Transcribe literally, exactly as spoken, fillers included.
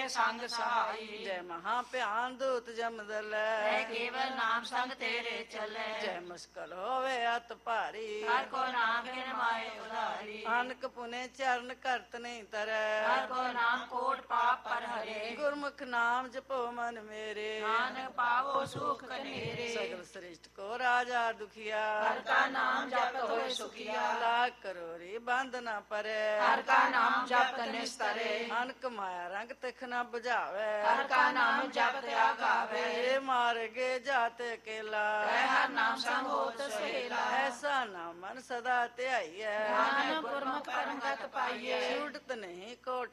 ਕੇ ਸੰਗ ਸਹਾਈ ਜੈ ਮਹਾ ਭਿਆਨ ਦੂਤ ਜਮਦਲ ਐ ਕੇਵਲ ਨਾਮ ਸੰਗ ਤੇਰੇ ਚੱਲੇ ਜੈ ਮੁਸ਼ਕਲ ਹੋਵੇ ਅਤ ਭਾਰੀ ਹਰ ਕੋ ਨਾਮ ਬਿਨ ਮਾਏ ਉਧਾਰੀ ਅਨਕ ਪੁਨੇ ਚਰਨ ਕਰਤ ਨਹੀਂ ਤਰੈ ਹਰ ਕੋ ਨਾਮ ਕੋਟ ਪਾਪ ਪਰ ਹਰੇ ਗੁਰਮੁਖ ਨਾਮ ਜਪੋ ਮਨ ਮੇਰੇ ਨਾਨਕ ਪਾਵੋ ਸੁਖ ਕਨੇਰੇ ਸਗਲ ਸ੍ਰਿਸ਼ਟ ਕੋ ਰਾਜਾ ਦੁਖੀਆ ਹਰ ਕਾ ਨਾਮ ਜਪਤ ਹੋਏ ਸੁਖੀਆ ਲਾਖ ਕਰੋਰੀ ਬੰਦ ਨਾ ਪਰੇ ਹਰ ਕਾ ਨਾਮ ਜਪਤ ਨਿਸਤਰੇ ਅਨਕ ਮਾਇਆ ਰੰਗ ਤਿਖ ਨਾ 부ਝਾਵੇ ਹਰ ਕਾ ਨਾਮ ਜਪਤ ਆਗਾਵੇ ਇਹ ਮਾਰਗੇ ਜਾਤੇ ਅਕੇਲਾ ਤੈ ਹਰ ਨਾਮ ਸੰਗ ਹੋਤ ਸਹੇਲਾ ਐਸਾ ਨਾਮ ਮਨ ਸਦਾ ਧਿਆਈਐ ਨਾਨਕ ਗੁਰਮੁਖ ਪਰਮਗਤ ਪਾਈਏ ਛੂਟਤ ਨਹੀਂ ਕੋਟ